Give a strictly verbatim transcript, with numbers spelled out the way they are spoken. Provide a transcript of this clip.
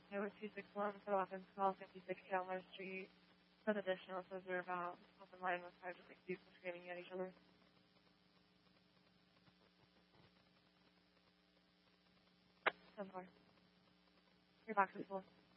It was two six one, so often call fifty-six Chandler Street. With additional, says we're about open line with five to six people screaming at each other. ten four. Your box is full.